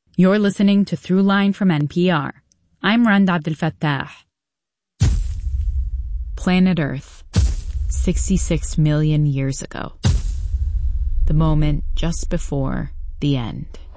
You're listening to Throughline from NPR. I'm Rand Abdel Fattah. Planet Earth, 66 million years ago. The moment just before the end.